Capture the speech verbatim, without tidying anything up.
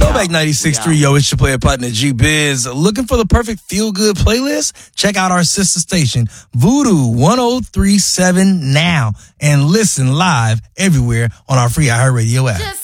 Throwback ninety-six point three, yo, it's your player partner G-Biz. Looking for the perfect feel-good playlist? Check out our sister station, Voodoo ten thirty-seven now, and listen live everywhere on our free iHeartRadio app. Just